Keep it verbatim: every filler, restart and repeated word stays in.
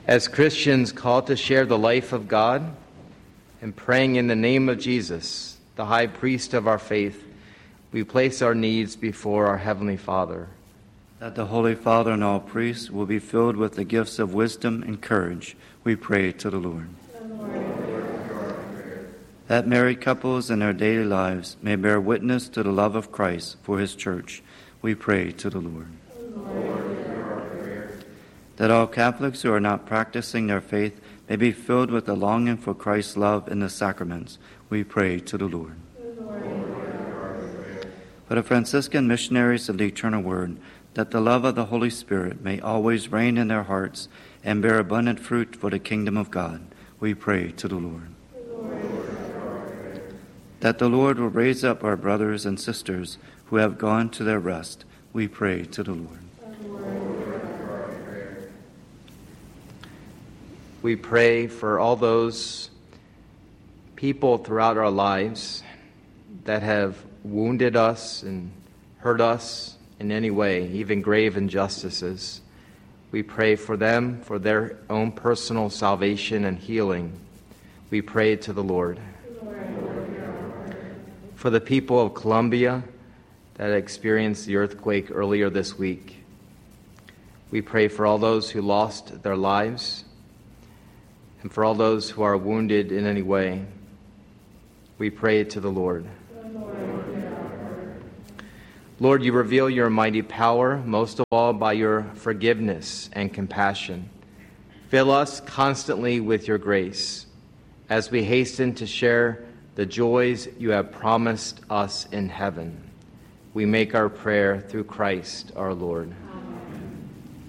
As Christians called to share the life of God and praying in the name of Jesus, the high priest of our faith, we place our needs before our Heavenly Father. That the Holy Father and all priests will be filled with the gifts of wisdom and courage, we pray to the Lord. That married couples in their daily lives may bear witness to the love of Christ for his church, we pray to the Lord. That all Catholics who are not practicing their faith may be filled with the longing for Christ's love in the sacraments, we pray to the Lord. For the Franciscan missionaries of the Eternal Word, that the love of the Holy Spirit may always reign in their hearts and bear abundant fruit for the kingdom of God, we pray to the Lord. That the Lord will raise up our brothers and sisters who have gone to their rest, we pray to the Lord. We pray for all those people throughout our lives that have wounded us and hurt us in any way, even grave injustices. We pray for them, for their own personal salvation and healing. We pray to the Lord. For the people of Colombia that experienced the earthquake earlier this week, we pray for all those who lost their lives and for all those who are wounded in any way. We pray to the Lord. Lord, you reveal your mighty power, most of all by your forgiveness and compassion. Fill us constantly with your grace as we hasten to share the joys you have promised us in heaven. We make our prayer through Christ our Lord.